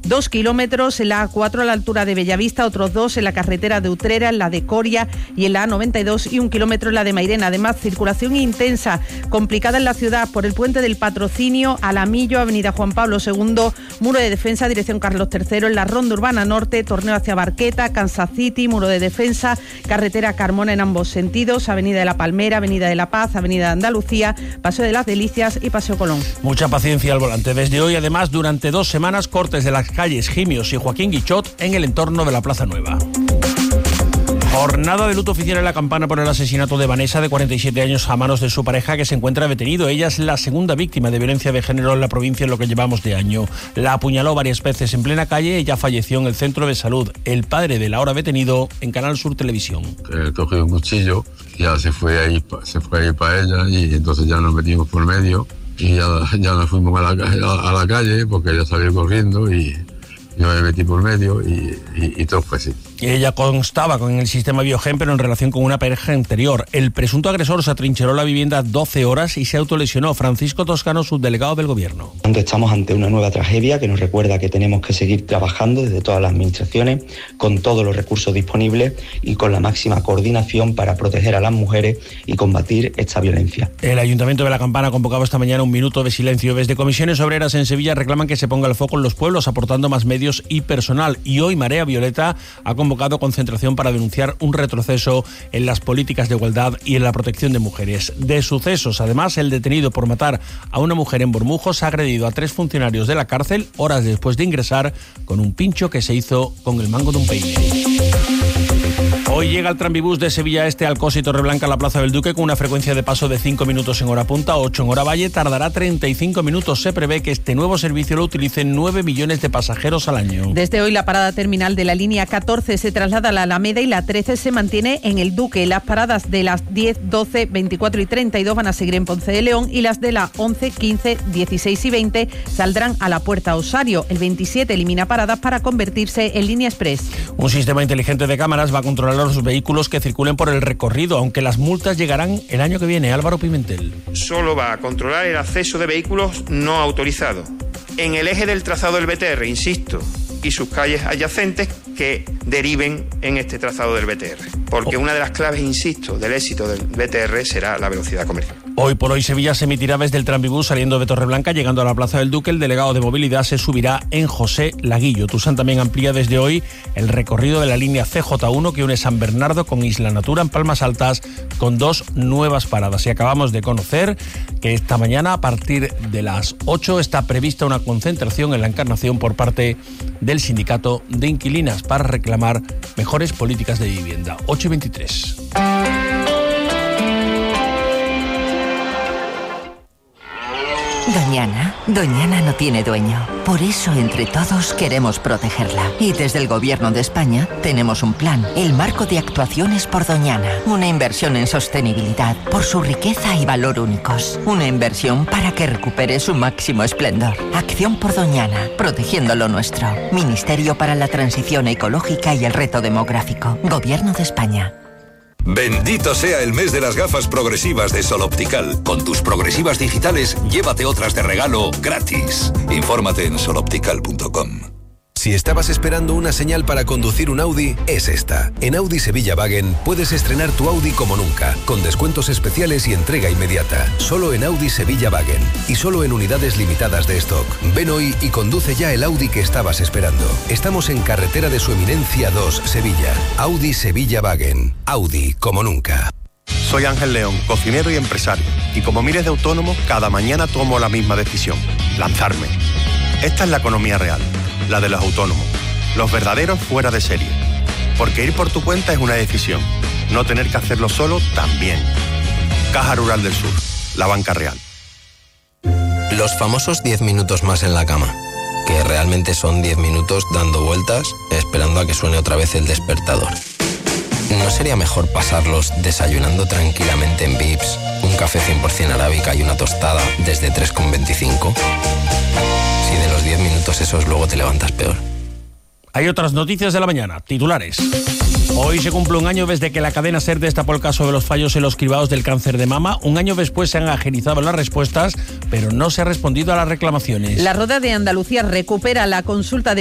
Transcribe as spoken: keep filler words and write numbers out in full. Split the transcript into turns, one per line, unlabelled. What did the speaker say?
dos kilómetros en la A cuatro a la altura de Bellavista, otros dos en la carretera de Utrera, en la de Coria y en la A noventa y dos y un kilómetro en la de Mairena. Además, circulación intensa, complicada en la ciudad por el puente del Patrocinio, Alamillo, avenida Juan Pablo segundo, muro de defensa, dirección Carlos tercero, en la Ronda Urbana Norte, Torneo hacia Barqueta, Kansas City, muro de defensa, carretera Carmona en ambos sentidos, avenida de la Palmera, avenida de la Paz, avenida de Andalucía, Paseo de las Delicias y Paseo Colón.
Mucha paciencia al volante. Desde hoy, además, durante dos semanas, cortes de las calles Gimios y Joaquín Guichot en el entorno de la Plaza Nueva. Jornada de luto oficial en La Campana por el asesinato de Vanessa, de cuarenta y siete años, a manos de su pareja, que se encuentra detenido. Ella es la segunda víctima de violencia de género en la provincia en lo que llevamos de año. La apuñaló varias veces en plena calle. Ella falleció en el centro de salud. El padre del ahora detenido en Canal Sur Televisión.
Eh, cogió un cuchillo, ya se fue ahí, se fue ahí para ella, y entonces ya nos metimos por medio y ya, ya nos fuimos a la, a, a la calle porque ella salió corriendo y yo me metí por medio y, y, y todo fue así.
Ella constaba con el sistema Biogen, pero en relación con una pareja anterior. El presunto agresor se atrincheró la vivienda doce horas y se autolesionó. Francisco Toscano, subdelegado del Gobierno.
Estamos ante una nueva tragedia que nos recuerda que tenemos que seguir trabajando desde todas las administraciones, con todos los recursos disponibles y con la máxima coordinación para proteger a las mujeres y combatir esta violencia.
El Ayuntamiento de La Campana ha convocado esta mañana un minuto de silencio. Desde Comisiones Obreras en Sevilla reclaman que se ponga el foco en los pueblos, aportando más medios y personal. Y hoy Marea Violeta ha convocado concentración para denunciar un retroceso en las políticas de igualdad y en la protección de mujeres. De sucesos, además, el detenido por matar a una mujer en Bormujos ha agredido a tres funcionarios de la cárcel horas después de ingresar con un pincho que se hizo con el mango de un peine. Hoy llega el tranvibús de Sevilla Este, Alcosa y Torreblanca a la Plaza del Duque con una frecuencia de paso de cinco minutos en hora punta, ocho en hora valle. Tardará treinta y cinco minutos. Se prevé que este nuevo servicio lo utilicen nueve millones de pasajeros al año.
Desde hoy la parada terminal de la línea catorce se traslada a la Alameda y la trece se mantiene en el Duque. Las paradas de las diez, doce, veinticuatro y treinta y dos van a seguir en Ponce de León y las de la once, quince, dieciséis y veinte saldrán a la Puerta Osario. El veintisiete elimina paradas para convertirse en línea express.
Un sistema inteligente de cámaras va a controlar los vehículos que circulen por el recorrido, aunque las multas llegarán el año que viene. Álvaro Pimentel.
Solo va a controlar el acceso de vehículos no autorizados en el eje del trazado del B T R, insisto, y sus calles adyacentes que deriven en este trazado del B T R. Porque una de las claves, insisto, del éxito del B T R será la velocidad comercial.
Hoy por hoy Sevilla se emitirá desde el tranvibús saliendo de Torreblanca, llegando a la Plaza del Duque. El delegado de movilidad se subirá en José Laguillo. Tusán también amplía desde hoy el recorrido de la línea C J uno que une San Bernardo con Isla Natura en Palmas Altas, con dos nuevas paradas. Y acabamos de conocer que esta mañana a partir de las ocho está prevista una concentración en la Encarnación por parte del Sindicato de Inquilinas para reclamar mejores políticas de vivienda. ocho y veintitrés.
Doñana, Doñana no tiene dueño. Por eso, entre todos, queremos protegerla. Y desde el Gobierno de España tenemos un plan, el Marco de Actuaciones por Doñana. Una inversión en sostenibilidad, por su riqueza y valor únicos. Una inversión para que recupere su máximo esplendor. Acción por Doñana, protegiendo lo nuestro. Ministerio para la Transición Ecológica y el Reto Demográfico. Gobierno de España.
Bendito sea el mes de las gafas progresivas de Sol Optical. Con tus progresivas digitales, llévate otras de regalo gratis. Infórmate en sol optical punto com.
Si estabas esperando una señal para conducir un Audi, es esta. En Audi Sevilla Wagen puedes estrenar tu Audi como nunca, con descuentos especiales y entrega inmediata. Solo en Audi Sevilla Wagen y solo en unidades limitadas de stock. Ven hoy y conduce ya el Audi que estabas esperando. Estamos en Carretera de Su Eminencia dos, Sevilla. Audi Sevilla Wagen. Audi como nunca.
Soy Ángel León, cocinero y empresario. Y como miles de autónomos, cada mañana tomo la misma decisión: lanzarme. Esta es la economía real, la de los autónomos, los verdaderos fuera de serie. Porque ir por tu cuenta es una decisión, no tener que hacerlo solo también. Caja Rural del Sur, la banca real.
Los famosos diez minutos más en la cama, que realmente son diez minutos dando vueltas, esperando a que suene otra vez el despertador. ¿No sería mejor pasarlos desayunando tranquilamente en Vips, un café cien por ciento arábica y una tostada desde tres con veinticinco? Si de los diez minutos esos luego te levantas peor.
Hay otras noticias de la mañana, titulares. Hoy se cumple un año desde que la cadena SER destapó el caso de los fallos en los cribados del cáncer de mama. Un año después se han agilizado las respuestas, pero no se ha respondido a las reclamaciones.
La Roda de Andalucía recupera la consulta de